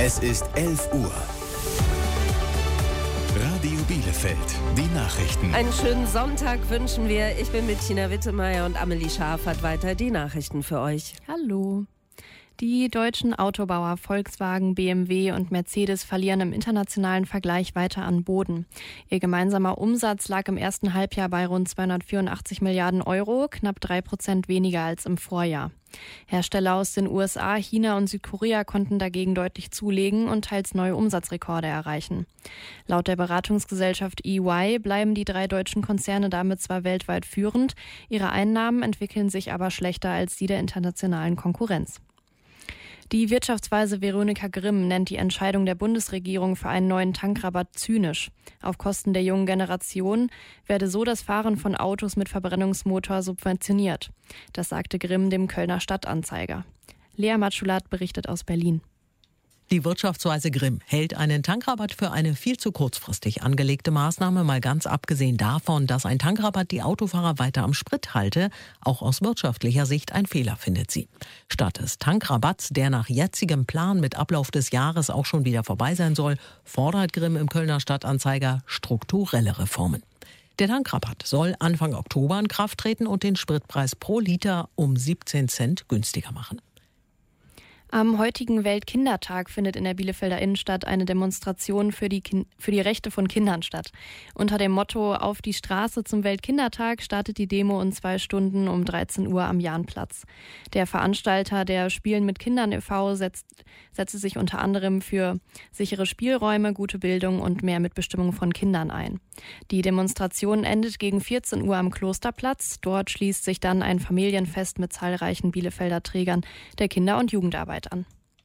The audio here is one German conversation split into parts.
Es ist 11 Uhr. Radio Bielefeld, die Nachrichten. Einen schönen Sonntag wünschen wir. Ich bin mit Tina Wittemeyer und Amelie Scharf hat weiter die Nachrichten für euch. Hallo. Die deutschen Autobauer Volkswagen, BMW und Mercedes verlieren im internationalen Vergleich weiter an Boden. Ihr gemeinsamer Umsatz lag im ersten Halbjahr bei rund 284 Milliarden Euro, knapp 3% weniger als im Vorjahr. Hersteller aus den USA, China und Südkorea konnten dagegen deutlich zulegen und teils neue Umsatzrekorde erreichen. Laut der Beratungsgesellschaft EY bleiben die 3 deutschen Konzerne damit zwar weltweit führend, ihre Einnahmen entwickeln sich aber schlechter als die der internationalen Konkurrenz. Die Wirtschaftsweise Veronika Grimm nennt die Entscheidung der Bundesregierung für einen neuen Tankrabatt zynisch. Auf Kosten der jungen Generation werde so das Fahren von Autos mit Verbrennungsmotor subventioniert. Das sagte Grimm dem Kölner Stadtanzeiger. Lea Matschulat berichtet aus Berlin. Die Wirtschaftsweise Grimm hält einen Tankrabatt für eine viel zu kurzfristig angelegte Maßnahme, mal ganz abgesehen davon, dass ein Tankrabatt die Autofahrer weiter am Sprit halte. Auch aus wirtschaftlicher Sicht ein Fehler, findet sie. Statt des Tankrabatts, der nach jetzigem Plan mit Ablauf des Jahres auch schon wieder vorbei sein soll, fordert Grimm im Kölner Stadtanzeiger strukturelle Reformen. Der Tankrabatt soll Anfang Oktober in Kraft treten und den Spritpreis pro Liter um 17 Cent günstiger machen. Am heutigen Weltkindertag findet in der Bielefelder Innenstadt eine Demonstration für die Rechte von Kindern statt. Unter dem Motto „Auf die Straße zum Weltkindertag" startet die Demo in 2 Stunden um 13 Uhr am Jahnplatz. Der Veranstalter der Spielen mit Kindern e.V. setzte sich unter anderem für sichere Spielräume, gute Bildung und mehr Mitbestimmung von Kindern ein. Die Demonstration endet gegen 14 Uhr am Klosterplatz. Dort schließt sich dann ein Familienfest mit zahlreichen Bielefelder Trägern der Kinder- und Jugendarbeit an.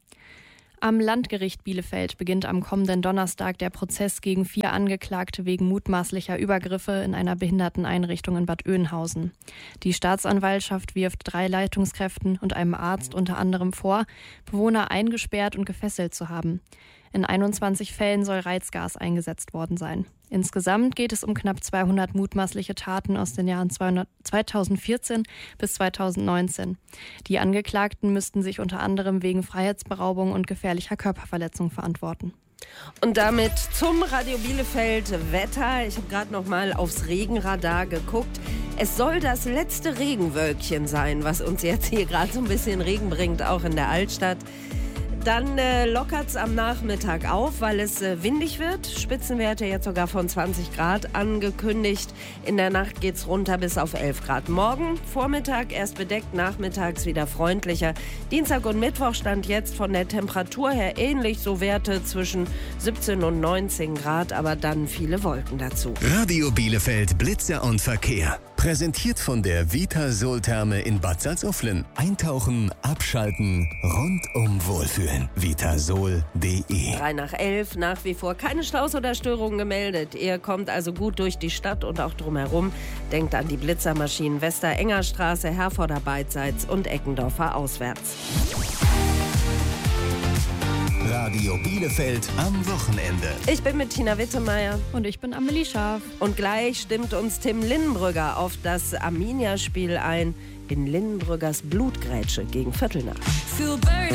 Am Landgericht Bielefeld beginnt am kommenden Donnerstag der Prozess gegen 4 Angeklagte wegen mutmaßlicher Übergriffe in einer Behinderteneinrichtung in Bad Oeynhausen. Die Staatsanwaltschaft wirft 3 Leitungskräften und einem Arzt unter anderem vor, Bewohner eingesperrt und gefesselt zu haben. In 21 Fällen soll Reizgas eingesetzt worden sein. Insgesamt geht es um knapp 200 mutmaßliche Taten aus den Jahren 2014 bis 2019. Die Angeklagten müssten sich unter anderem wegen Freiheitsberaubung und gefährlicher Körperverletzung verantworten. Und damit zum Radio Bielefeld Wetter. Ich habe gerade noch mal aufs Regenradar geguckt. Es soll das letzte Regenwölkchen sein, was uns jetzt hier gerade so ein bisschen Regen bringt, auch in der Altstadt. Dann lockert es am Nachmittag auf, weil es windig wird. Spitzenwerte jetzt sogar von 20 Grad angekündigt. In der Nacht geht es runter bis auf 11 Grad. Morgen Vormittag erst bedeckt, nachmittags wieder freundlicher. Dienstag und Mittwoch stand jetzt von der Temperatur her ähnlich, so Werte zwischen 17 und 19 Grad, aber dann viele Wolken dazu. Radio Bielefeld Blitzer und Verkehr. Präsentiert von der Vitasol-Therme in Bad Salzuflen. Eintauchen, abschalten, rundum wohlfühlen. Vitasol.de 3 nach 11, nach wie vor keine Staus oder Störungen gemeldet. Ihr kommt also gut durch die Stadt und auch drumherum. Denkt an die Blitzermaschinen Wester-Enger-Straße, Herforder beidseits und Eckendorfer auswärts. Radio Bielefeld am Wochenende. Ich bin mit Tina Wittemeyer. Und ich bin Amelie Scharf. Und gleich stimmt uns Tim Linnenbrügger auf das Arminia-Spiel ein in Linnenbrüggers Blutgrätsche gegen Viertelnacht.